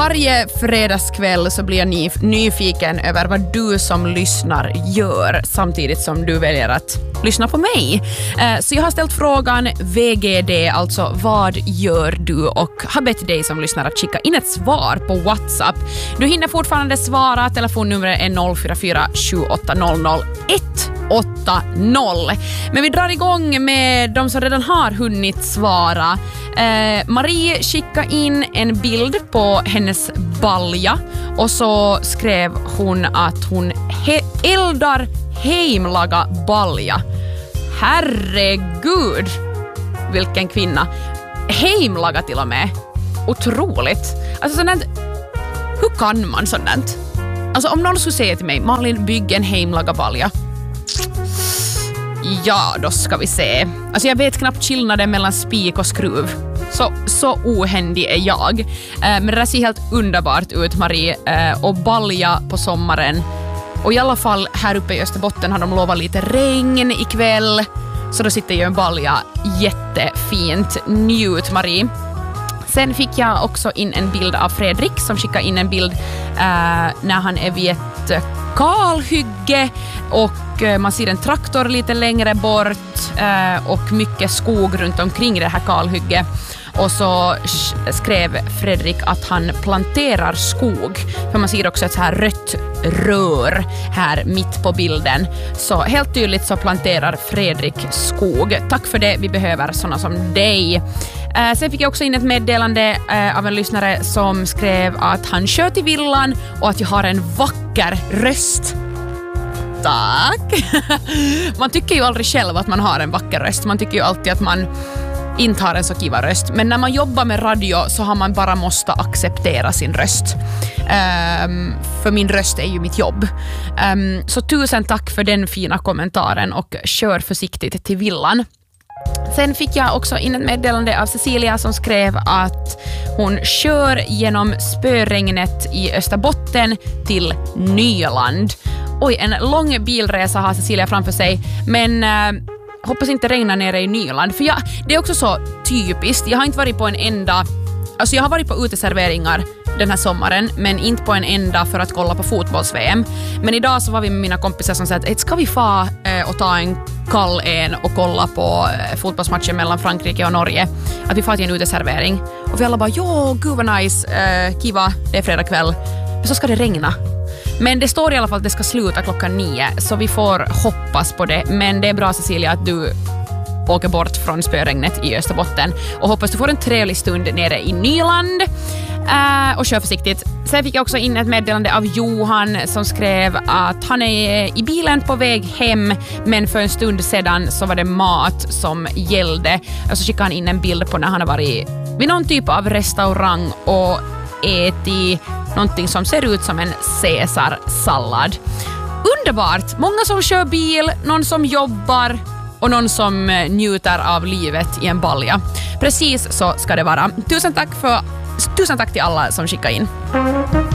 Varje fredagskväll så blir jag nyfiken över vad du som lyssnar gör samtidigt som du väljer att lyssna på mig. Så jag har ställt frågan VGD, alltså vad gör du, och har bett dig som lyssnar att skicka in ett svar på WhatsApp. Du hinner fortfarande svara. Telefonnumret är 044 780 180. Men vi drar igång med de som redan har hunnit svara. Marie skickade in en bild på hennes balja och så skrev hon att hon eldar heimlaga balja. Herregud, vilken kvinna. Heimlaga till och med. Otroligt. Alltså sådant, hur kan man sådant? Alltså om någon skulle säga till mig, Malin, bygg en heimlaga balja. Ja, då ska vi se. Alltså jag vet knappt skillnaden mellan spik och skruv. Så ohändig är jag. Men det ser helt underbart ut, Marie. Och balja på sommaren. Och i alla fall här uppe i Österbotten har de lovat lite regn ikväll. Så då sitter ju en balja jättefint. Njut, Marie. Sen fick jag också in en bild av Fredrik som skickade in en bild när han är vid ett kalhygge och man ser en traktor lite längre bort och mycket skog runt omkring det här kalhygge. Och så skrev Fredrik att han planterar skog. För man ser också ett så här rött rör här mitt på bilden. Så helt tydligt så planterar Fredrik skog. Tack för det, vi behöver sådana som dig. Sen fick jag också in ett meddelande av en lyssnare som skrev att han kör till villan och att jag har en vacker röst. Tack! Man tycker ju aldrig själv att man har en vacker röst. Man tycker ju alltid att man inte har en så kiva röst. Men när man jobbar med radio så har man bara måste acceptera sin röst. För min röst är ju mitt jobb. Så tusen tack för den fina kommentaren och kör försiktigt till villan. Sen fick jag också in ett meddelande av Cecilia som skrev att hon kör genom spöregnet i Österbotten till Nyland. Oj, en lång bilresa har Cecilia framför sig, men hoppas inte regna nere i Nyland. För det är också så typiskt. Jag har inte varit på en enda... Alltså jag har varit på uteserveringar den här sommaren, men inte på en enda för att kolla på fotbolls-VM. Men idag så var vi med mina kompisar som sa att ska vi få och ta en kall en och kolla på fotbollsmatchen mellan Frankrike och Norge. Att vi får till en uteservering. Och vi alla bara, gud vad nice, kiva, det är fredag kväll. Men så ska det regna. Men det står i alla fall att det ska sluta 9, så vi får hoppas på det. Men det är bra, Cecilia, att du åker bort från spöregnet i Österbotten. Och hoppas du får en trevlig stund nere i Nyland. Och kör försiktigt. Sen fick jag också in ett meddelande av Johan som skrev att han är i bilen på väg hem, men för en stund sedan så var det mat som gällde. Och så skickade han in en bild på när han har varit vid någon typ av restaurang och ätit någonting som ser ut som en caesarsallad. Underbart! Många som kör bil, någon som jobbar och någon som njuter av livet i en balja. Precis så ska det vara. Tusen tack till alla som skickar in.